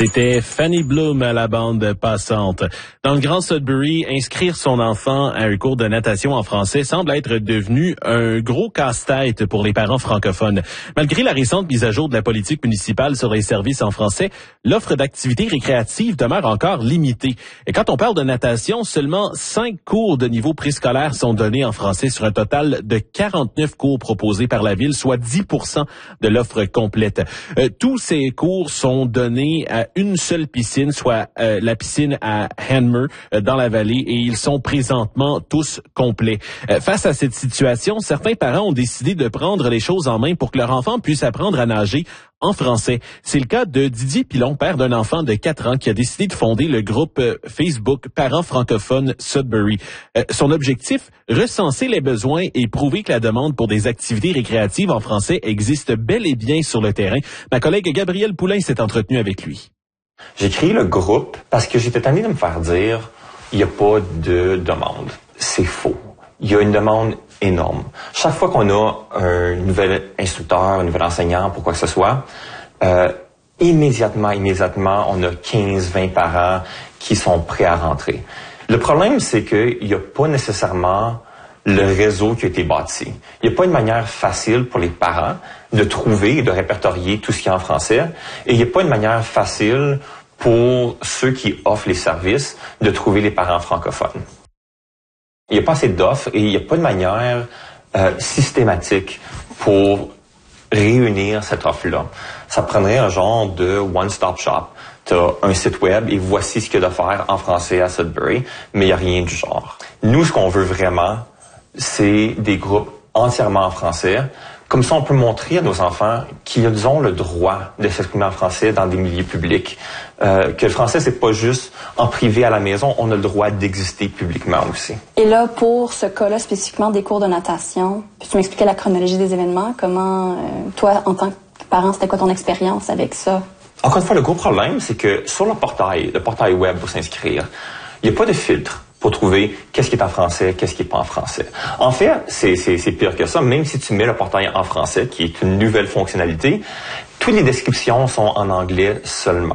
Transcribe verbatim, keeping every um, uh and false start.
C'était Fanny Bloom à la bande passante. Dans le Grand Sudbury, inscrire son enfant à un cours de natation en français semble être devenu un gros casse-tête pour les parents francophones. Malgré la récente mise à jour de la politique municipale sur les services en français, l'offre d'activités récréatives demeure encore limitée. Et quand on parle de natation, seulement cinq cours de niveau préscolaire sont donnés en français sur un total de quarante-neuf cours proposés par la ville, soit dix pour cent de l'offre complète. Euh, tous ces cours sont donnés à une seule piscine, soit euh, la piscine à Hanmer euh, dans la vallée, et ils sont présentement tous complets. Euh, face à cette situation, certains parents ont décidé de prendre les choses en main pour que leur enfant puisse apprendre à nager en français. C'est le cas de Didier Pilon, père d'un enfant de quatre ans, qui a décidé de fonder le groupe euh, Facebook Parents francophones Sudbury. Euh, son objectif, recenser les besoins et prouver que la demande pour des activités récréatives en français existe bel et bien sur le terrain. Ma collègue Gabrielle Poulain s'est entretenue avec lui. J'ai créé le groupe parce que j'étais tanné de me faire dire il n'y a pas de demande. C'est faux. Il y a une demande énorme. Chaque fois qu'on a un nouvel instructeur, un nouvel enseignant, pour quoi que ce soit, euh, immédiatement, immédiatement, on a quinze vingt parents qui sont prêts à rentrer. Le problème, c'est qu'il n'y a pas nécessairement le réseau qui a été bâti. Il n'y a pas une manière facile pour les parents de trouver et de répertorier tout ce qui est en français. Et il n'y a pas une manière facile pour ceux qui offrent les services de trouver les parents francophones. Il n'y a pas assez d'offres et il n'y a pas de manière euh, systématique pour réunir cette offre-là. Ça prendrait un genre de one-stop shop. Tu as un site web et voici ce qu'il y a de faire en français à Sudbury, mais il n'y a rien du genre. Nous, ce qu'on veut vraiment, c'est des groupes entièrement en français. Comme ça, on peut montrer à nos enfants qu'ils ont le droit de s'exprimer en français dans des milieux publics. Euh, que le français, c'est pas juste en privé à la maison, on a le droit d'exister publiquement aussi. Et là, pour ce cas-là, spécifiquement des cours de natation, peux-tu m'expliquer la chronologie des événements? Comment, euh, toi, en tant que parent, c'était quoi ton expérience avec ça? Encore une fois, le gros problème, c'est que sur le portail, le portail web pour s'inscrire, il n'y a pas de filtre pour trouver qu'est-ce qui est en français, qu'est-ce qui est pas en français. En fait, c'est, c'est, c'est pire que ça. Même si tu mets le portail en français, qui est une nouvelle fonctionnalité, toutes les descriptions sont en anglais seulement.